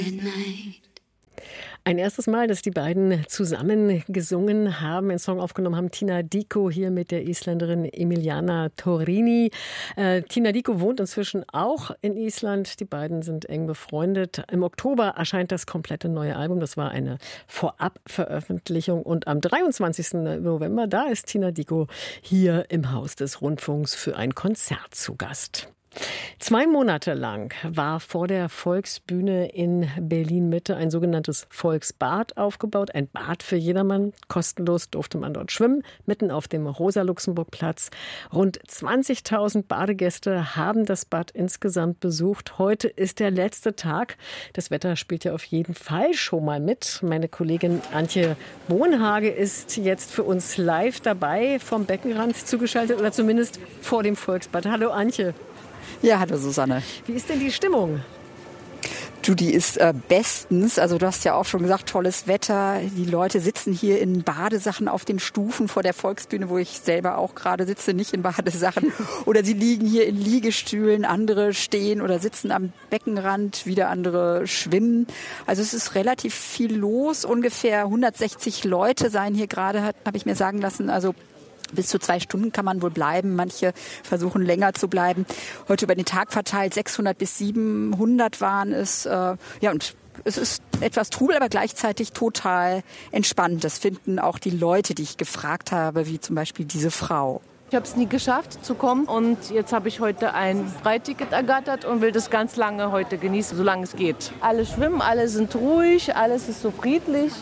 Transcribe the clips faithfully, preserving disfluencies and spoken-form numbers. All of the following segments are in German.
Ein erstes Mal, dass die beiden zusammen gesungen haben, einen Song aufgenommen haben. Tina Dicko hier mit der Isländerin Emiliana Torrini. Äh, Tina Dicko wohnt inzwischen auch in Island. Die beiden sind eng befreundet. Im Oktober erscheint das komplette neue Album. Das war eine Vorabveröffentlichung. Und am dreiundzwanzigsten November, da ist Tina Dicko hier im Haus des Rundfunks für ein Konzert zu Gast. Zwei Monate lang war vor der Volksbühne in Berlin-Mitte ein sogenanntes Volksbad aufgebaut. Ein Bad für jedermann. Kostenlos durfte man dort schwimmen, mitten auf dem Rosa-Luxemburg-Platz. Rund zwanzigtausend Badegäste haben das Bad insgesamt besucht. Heute ist der letzte Tag. Das Wetter spielt ja auf jeden Fall schon mal mit. Meine Kollegin Antje Bohnhage ist jetzt für uns live dabei, vom Beckenrand zugeschaltet oder zumindest vor dem Volksbad. Hallo Antje. Ja, hallo Susanne. Wie ist denn die Stimmung? Du, die ist äh, bestens. Also du hast ja auch schon gesagt, tolles Wetter. Die Leute sitzen hier in Badesachen auf den Stufen vor der Volksbühne, wo ich selber auch gerade sitze, nicht in Badesachen. Oder sie liegen hier in Liegestühlen, andere stehen oder sitzen am Beckenrand, wieder andere schwimmen. Also es ist relativ viel los. Ungefähr hundertsechzig Leute seien hier gerade, habe ich mir sagen lassen. Also bis zu zwei Stunden kann man wohl bleiben. Manche versuchen länger zu bleiben. Heute über den Tag verteilt sechshundert bis siebenhundert waren es. Äh, ja, und es ist etwas Trubel, aber gleichzeitig total entspannt. Das finden auch die Leute, die ich gefragt habe, wie zum Beispiel diese Frau. Ich habe es nie geschafft zu kommen und jetzt habe ich heute ein Freiticket ergattert und will das ganz lange heute genießen, solange es geht. Alle schwimmen, alle sind ruhig, alles ist so friedlich.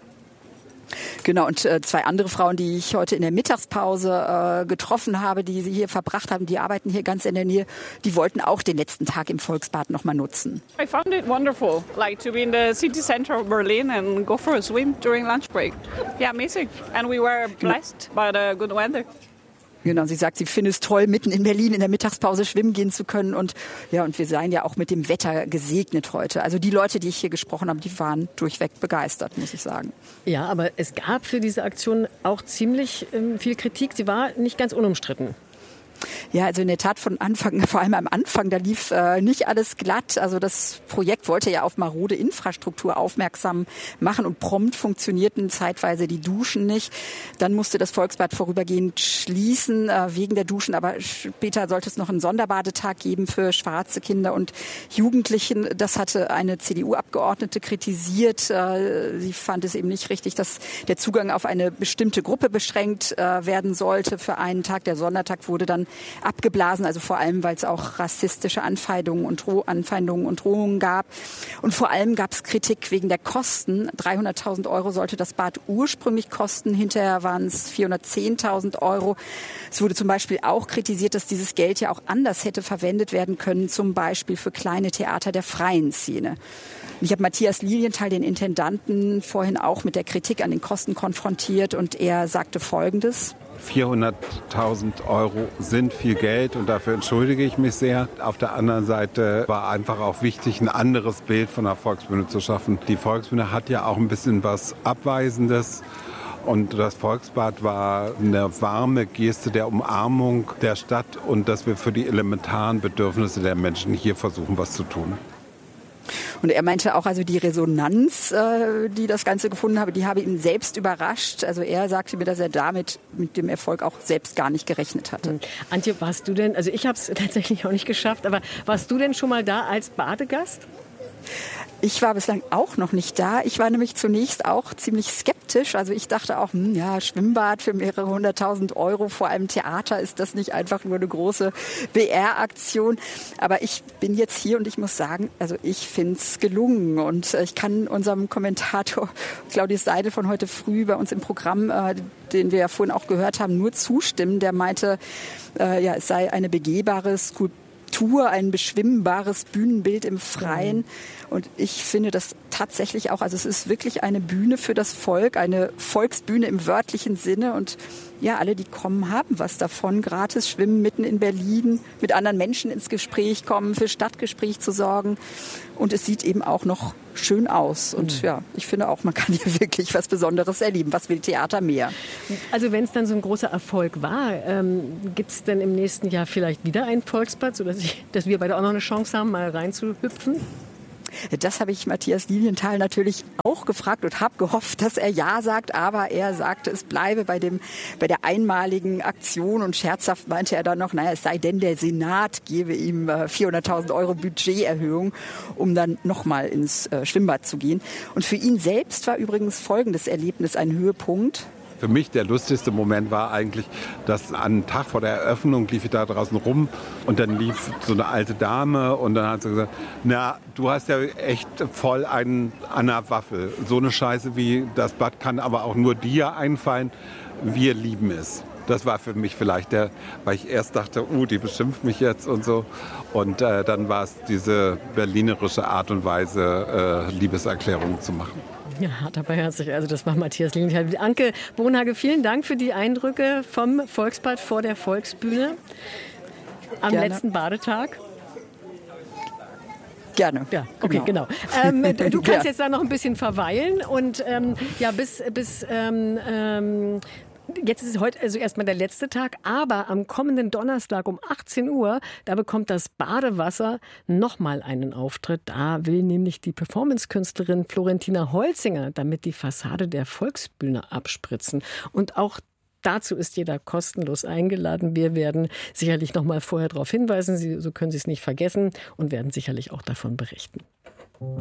Genau, und äh, zwei andere Frauen, die ich heute in der Mittagspause äh, getroffen habe, die sie hier verbracht haben, die arbeiten hier ganz in der Nähe, die wollten auch den letzten Tag im Volksbad noch mal nutzen. I found it wonderful, like to be in the city center of Berlin and go for a swim during lunch break. Yeah, amazing. And we were blessed by the good weather. Genau, sie sagt, sie findet es toll, mitten in Berlin in der Mittagspause schwimmen gehen zu können. Und ja, und wir seien ja auch mit dem Wetter gesegnet heute. Also die Leute, die ich hier gesprochen habe, die waren durchweg begeistert, muss ich sagen. Ja, aber es gab für diese Aktion auch ziemlich ähm, viel Kritik. Sie war nicht ganz unumstritten. Ja, also in der Tat von Anfang, vor allem am Anfang, da lief äh, nicht alles glatt. Also das Projekt wollte ja auf marode Infrastruktur aufmerksam machen und prompt funktionierten zeitweise die Duschen nicht. Dann musste das Volksbad vorübergehend schließen äh, wegen der Duschen, aber später sollte es noch einen Sonderbadetag geben für schwarze Kinder und Jugendlichen. Das hatte eine C D U-Abgeordnete kritisiert. Äh, sie fand es eben nicht richtig, dass der Zugang auf eine bestimmte Gruppe beschränkt äh, werden sollte für einen Tag. Der Sondertag wurde dann abgeblasen, also vor allem, weil es auch rassistische Anfeindungen und, Dro- Anfeindungen und Drohungen gab. Und vor allem gab es Kritik wegen der Kosten. dreihunderttausend Euro sollte das Bad ursprünglich kosten, hinterher waren es vierhundertzehntausend Euro. Es wurde zum Beispiel auch kritisiert, dass dieses Geld ja auch anders hätte verwendet werden können, zum Beispiel für kleine Theater der freien Szene. Ich habe Matthias Lilienthal, den Intendanten, vorhin auch mit der Kritik an den Kosten konfrontiert und er sagte Folgendes. vierhunderttausend Euro sind viel Geld und dafür entschuldige ich mich sehr. Auf der anderen Seite war einfach auch wichtig, ein anderes Bild von der Volksbühne zu schaffen. Die Volksbühne hat ja auch ein bisschen was Abweisendes. Und das Volksbad war eine warme Geste der Umarmung der Stadt und dass wir für die elementaren Bedürfnisse der Menschen hier versuchen, was zu tun. Und er meinte auch, also die Resonanz, äh, die das Ganze gefunden habe, die habe ihn selbst überrascht. Also er sagte mir, dass er damit mit dem Erfolg auch selbst gar nicht gerechnet hatte. Mhm. Antje, warst du denn, also ich habe es tatsächlich auch nicht geschafft, aber warst du denn schon mal da als Badegast? Ich war bislang auch noch nicht da. Ich war nämlich zunächst auch ziemlich skeptisch. Also ich dachte auch, hm, ja, Schwimmbad für mehrere hunderttausend Euro, vor allem Theater, ist das nicht einfach nur eine große B R-Aktion? Aber ich bin jetzt hier und ich muss sagen, also ich finde es gelungen. Und ich kann unserem Kommentator Claudius Seidel von heute früh bei uns im Programm, äh, den wir ja vorhin auch gehört haben, nur zustimmen. Der meinte, äh, ja, es sei eine begehbare Skulptur, ein beschwimmbares Bühnenbild im Freien. Und ich finde das tatsächlich auch, also es ist wirklich eine Bühne für das Volk, eine Volksbühne im wörtlichen Sinne. Und ja, alle, die kommen, haben was davon. Gratis schwimmen mitten in Berlin, mit anderen Menschen ins Gespräch kommen, für Stadtgespräch zu sorgen. Und es sieht eben auch noch schön aus. Und ja, ich finde auch, man kann hier wirklich was Besonderes erleben. Was will Theater mehr? Also wenn es dann so ein großer Erfolg war, ähm, gibt es denn im nächsten Jahr vielleicht wieder ein Volksbad, sodass ich, dass wir beide auch noch eine Chance haben, mal reinzuhüpfen? Das habe ich Matthias Lilienthal natürlich auch gefragt und habe gehofft, dass er ja sagt, aber er sagte, es bleibe bei dem, bei der einmaligen Aktion und scherzhaft meinte er dann noch, naja, es sei denn, der Senat gebe ihm äh, vierhunderttausend Euro Budgeterhöhung, um dann nochmal ins äh, Schwimmbad zu gehen. Und für ihn selbst war übrigens folgendes Erlebnis ein Höhepunkt. Für mich der lustigste Moment war eigentlich, dass an einem Tag vor der Eröffnung lief ich da draußen rum und dann lief so eine alte Dame und dann hat sie gesagt, na, du hast ja echt voll einen an der Waffel. So eine Scheiße wie das Bad kann aber auch nur dir einfallen. Wir lieben es. Das war für mich vielleicht der, weil ich erst dachte, uh, die beschimpft mich jetzt und so. Und äh, dann war es diese berlinerische Art und Weise, äh, Liebeserklärungen zu machen. Ja, hart aber herzlich. Also das war Matthias Lilienthal. Anke Bonhage, vielen Dank für die Eindrücke vom Volksbad vor der Volksbühne am Gerne. letzten Badetag. Gerne. Ja, okay, genau. genau. Ähm, du kannst ja. jetzt da noch ein bisschen verweilen und ähm, ja, bis, bis ähm, ähm, jetzt ist heute also erstmal der letzte Tag, aber am kommenden Donnerstag um achtzehn Uhr, da bekommt das Badewasser nochmal einen Auftritt. Da will nämlich die Performancekünstlerin Florentina Holzinger damit die Fassade der Volksbühne abspritzen. Und auch dazu ist jeder kostenlos eingeladen. Wir werden sicherlich noch mal vorher darauf hinweisen, Sie, so können Sie es nicht vergessen und werden sicherlich auch davon berichten.